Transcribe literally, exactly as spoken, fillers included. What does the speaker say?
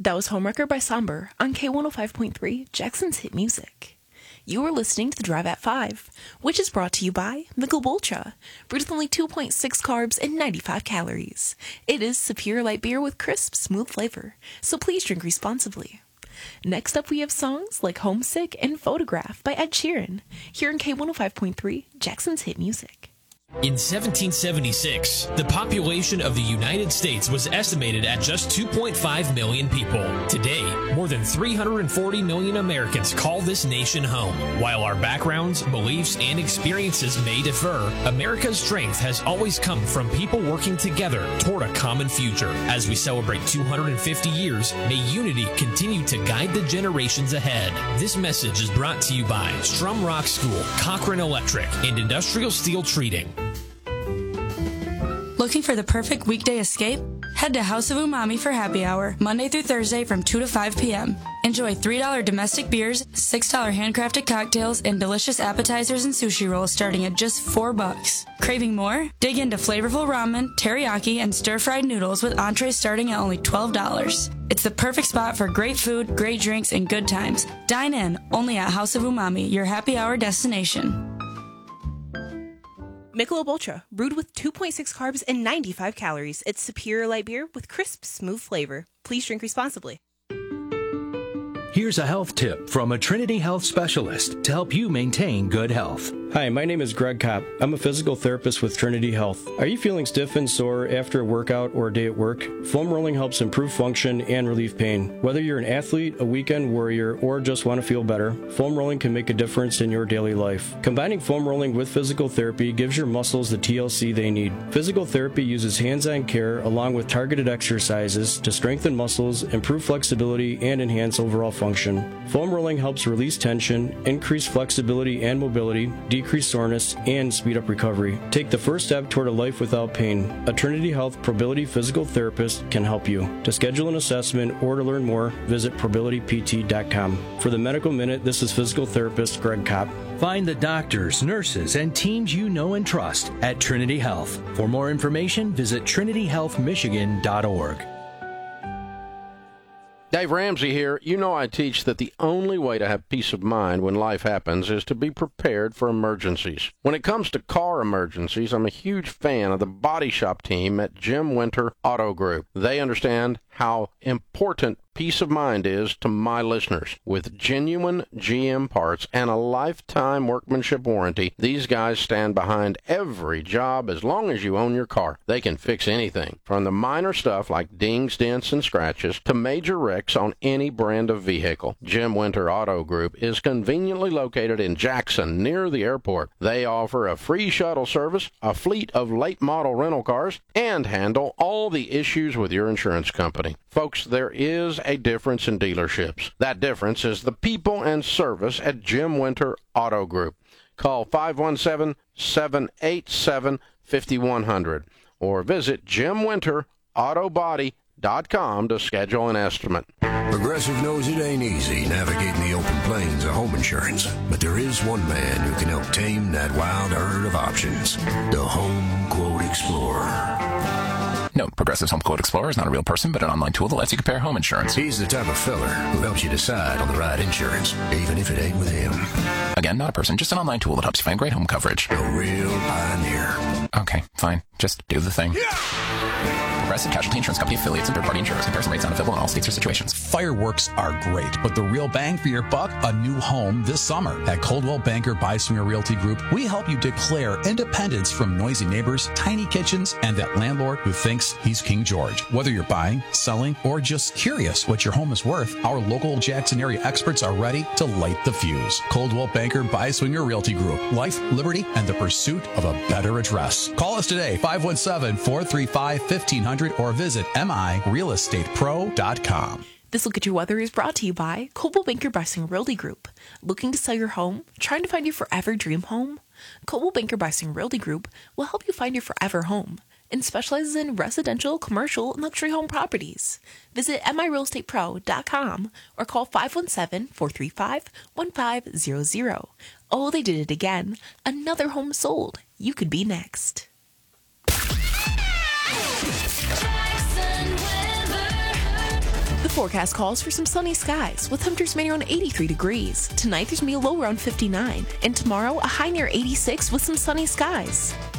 That was Homewrecker by Somber on K one oh five point three, Jackson's Hit Music. You are listening to The Drive at five, which is brought to you by Michelob Ultra, brewed with only two point six carbs and ninety-five calories. It is superior light beer with crisp, smooth flavor, so please drink responsibly. Next up, we have songs like Homesick and Photograph by Ed Sheeran, here in K one oh five point three, Jackson's Hit Music. In seventeen seventy-six, the population of the United States was estimated at just two point five million people. Today, more than three hundred forty million Americans call this nation home. While our backgrounds, beliefs, and experiences may differ, America's strength has always come from people working together toward a common future. As we celebrate two hundred fifty years, may unity continue to guide the generations ahead. This message is brought to you by Strum Rock School, Cochrane Electric, and Industrial Steel Treating. Looking for the perfect weekday escape? Head to House of Umami for happy hour, Monday through Thursday from two to five p.m. Enjoy three dollars domestic beers, six dollars handcrafted cocktails, and delicious appetizers and sushi rolls starting at just four bucks. Craving more? Dig into flavorful ramen, teriyaki, and stir-fried noodles with entrees starting at only twelve dollars. It's the perfect spot for great food, great drinks, and good times. Dine in, only at House of Umami, your happy hour destination. Michelob Ultra, brewed with two point six carbs and ninety-five calories. It's superior light beer with crisp, smooth flavor. Please drink responsibly. Here's a health tip from a Trinity Health specialist to help you maintain good health. Hi, my name is Greg Kopp. I'm a physical therapist with Trinity Health. Are you feeling stiff and sore after a workout or a day at work? Foam rolling helps improve function and relieve pain. Whether you're an athlete, a weekend warrior, or just want to feel better, foam rolling can make a difference in your daily life. Combining foam rolling with physical therapy gives your muscles the T L C they need. Physical therapy uses hands-on care along with targeted exercises to strengthen muscles, improve flexibility, and enhance overall function. Foam rolling helps release tension, increase flexibility and mobility, decrease soreness, and speed up recovery. Take the first step toward a life without pain. A Trinity Health Probility Physical Therapist can help you. To schedule an assessment or to learn more, visit probility p t dot com. For the Medical Minute, this is physical therapist Greg Kopp. Find the doctors, nurses, and teams you know and trust at Trinity Health. For more information, visit trinity health michigan dot org. Dave Ramsey here. You know I teach that the only way to have peace of mind when life happens is to be prepared for emergencies. When it comes to car emergencies, I'm a huge fan of the body shop team at Jim Winter Auto Group. They understand how important peace of mind is to my listeners. With genuine G M parts and a lifetime workmanship warranty, these guys stand behind every job as long as you own your car. They can fix anything, from the minor stuff like dings, dents, and scratches to major wrecks on any brand of vehicle. Jim Winter Auto Group is conveniently located in Jackson, near the airport. They offer a free shuttle service, a fleet of late model rental cars, and handle all the issues with your insurance company. Folks, there is a difference in dealerships. That difference is the people and service at Jim Winter Auto Group. Call five one seven, seven eight seven, five one zero zero or visit jim winter auto body dot com to schedule an estimate. Progressive knows it ain't easy navigating the open plains of home insurance, but there is one man who can help tame that wild herd of options, the Home Quote Explorer. No, Progressive's Home Quote Explorer is not a real person, but an online tool that lets you compare home insurance. He's the type of feller who helps you decide on the right insurance, even if it ain't with him. Again, not a person, just an online tool that helps you find great home coverage. A real pioneer. Okay, fine. Just do the thing. Yeah! Progressive Casualty Insurance Company affiliates and third-party insurers. Comparison rates not available in all states or situations. Fireworks are great, but the real bang for your buck? A new home this summer. At Coldwell Banker Byswinger Realty Group, we help you declare independence from noisy neighbors, tiny kitchens, and that landlord who thinks he's King George. Whether you're buying, selling, or just curious what your home is worth, our local Jackson area experts are ready to light the fuse. Coldwell Banker Byswinger Realty Group. Life, liberty, and the pursuit of a better address. Call us today, five one seven, four three five, one five zero zero, or visit m i real estate pro dot com. This Look at Your Weather is brought to you by Coldwell Banker Byswinger Realty Group. Looking to sell your home? Trying to find your forever dream home? Coldwell Banker Byswinger Realty Group will help you find your forever home and specializes in residential, commercial, and luxury home properties. Visit m i real estate pro dot com or call five one seven, four three five, one five zero zero. Oh, they did it again. Another home sold. You could be next. The forecast calls for some sunny skies with temperatures mainly around eighty-three degrees. Tonight there's going to be a low around fifty-nine. And tomorrow a high near eighty-six with some sunny skies.